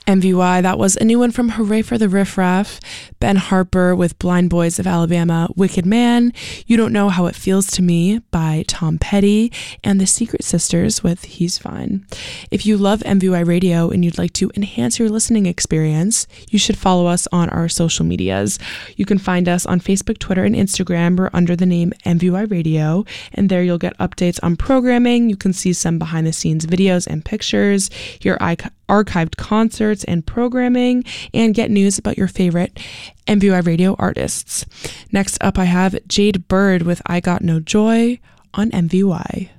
MVY, that was a new one from Hooray for the Riff Raff, Ben Harper with Blind Boys of Alabama, Wicked Man, You Don't Know How It Feels to Me by Tom Petty, and The Secret Sisters with He's Fine. If you love MVY Radio and you'd like to enhance your listening experience, you should follow us on our social medias. You can find us on Facebook, Twitter, and Instagram. We're under the name MVY Radio, and there you'll get updates on programming. You can see some behind the scenes videos and pictures, hear archived concerts and programming, and get news about your favorite MVY Radio artists. Next up, I have Jade Bird with I Got No Joy on MVY.